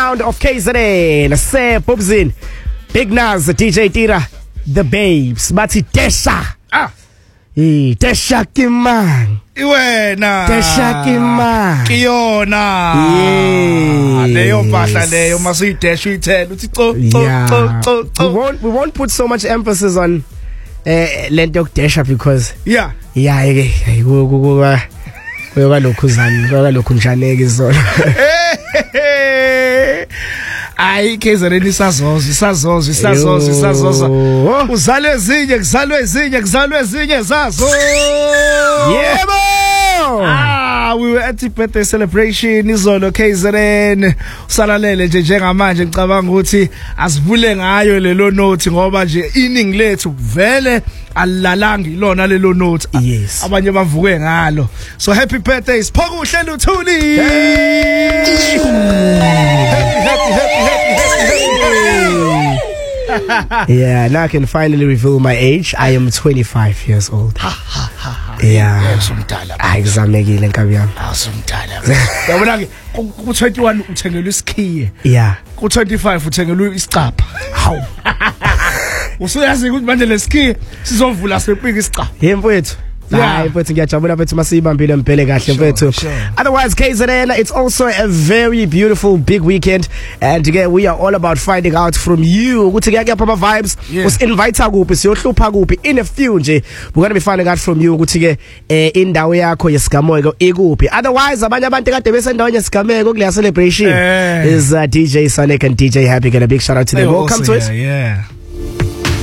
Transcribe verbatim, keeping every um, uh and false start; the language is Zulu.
sound of K Z N. Se Bobzin, Big Naz, D J Tira, The Babes, Mati Tesha. Ah. Eh, Tesha Kimang. Iwena. Tesha Kimang. Kiyona. Yeah. Leyo mpahla leyo masuyidesha uyithela uthi co co co co. We won't we won't put so much emphasis on eh lento yokudesha because yeah. Yeah, ke ku ku kwalokhu uzani kwalokhu njaneke izolo. Ayi K Z N isazozo isazozo isazozo isazozo uzalwe ezinye kuzalwe ezinye kuzalwe ezinye zazo. Yebo. Ah, we were at the birthday celebration izolo K Z N usalalele nje njengamanje ngicabanga ukuthi asivule ngayo lelo note ngoba nje iningi lethu vele alilalanga ilona lelo note. Yes. Abanye bavuke ngalo. So happy birthday Siphokuhle Luthuli. Happy happy happy happy happy. Yeah, now I can finally reveal my age. I am twenty-five years old. Yeah. Usumdala. Hayi kuzamekile nkabi yami. Asumdala. Yabona ke ku twenty-one uthengelwa isikhiye. Yeah. Ku twenty-five uthengelwa isicapha. Hawu. Usuyazi ukuthi manje lesikhiye sizovula sepika isicapha. Yemfowethu. Hayi mfowethu ngiyajabula mfethu masiyibambile mpele kahle mfethu. Otherwise K Z N, it's also a very beautiful big weekend and again we are all about finding out from you ukuthi kuyakupha ama vibes us invite kuphi siyohlupha kuphi in a few nje we're going to be finding out from you ukuthi ke indawo yakho yesigameko ikuphi. Otherwise abanye abantu kade besendaweni yesigameko kule celebration is uh, D J Sonic and D J Happy. Get a big shout out to them. Welcome to it. Yeah.